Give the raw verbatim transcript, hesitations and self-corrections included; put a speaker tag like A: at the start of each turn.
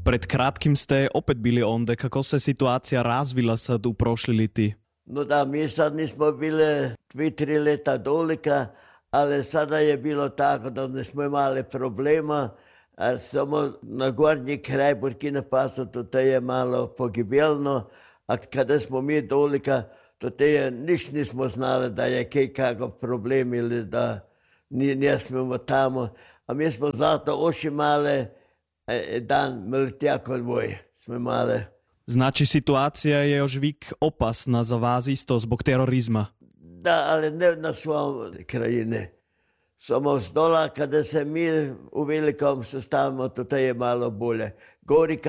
A: Pred kratkim ste opet bili onda. Kako se situacija razvila sad u prošli leti?
B: No da, mi sad nismo bili dvi, tri leta dolika, ali sada je bilo tako da nismo imali problema, a samo na gornji kraj Burkina Faso to je malo pogibelno, a kada smo mi dolika, to je niš nismo znali da je kaj kakav problem ili da nismo tamo, a mi smo zato oši mali dan militar konvoj smo imali.
A: Znači situacija je još vik opasna za vas isto zbog terorizma?
B: Da, ali ne na svom krajine. Samo z dola, kada se mi u velikom sestavimo, to je malo bolje. Gori